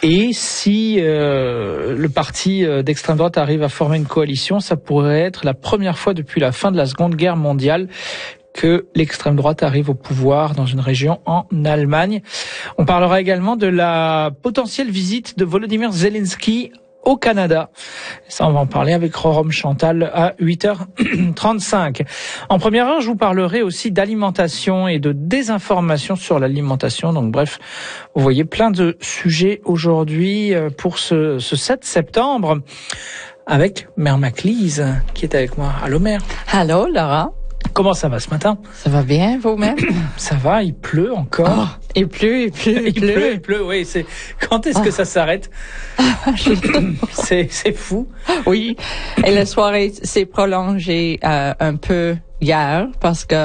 Et si le parti d'extrême droite arrive à former une coalition, ça pourrait être la première fois depuis la fin de la Seconde Guerre mondiale que l'extrême droite arrive au pouvoir dans une région en Allemagne. On parlera également de la potentielle visite de Volodymyr Zelensky au Canada. Ça, on va en parler avec Rome Chantal à 8h35. En première heure, je vous parlerai aussi d'alimentation et de désinformation sur l'alimentation. Donc bref, vous voyez plein de sujets aujourd'hui pour ce 7 septembre avec Mère Maclise qui est avec moi. Allô Mère. Allô Laura. Comment ça va ce matin? Ça va bien, vous-même? Ça va, il pleut encore. Oh, il pleut, oui. Quand est-ce que ça s'arrête? C'est fou. Oui, et la soirée s'est prolongée un peu hier parce que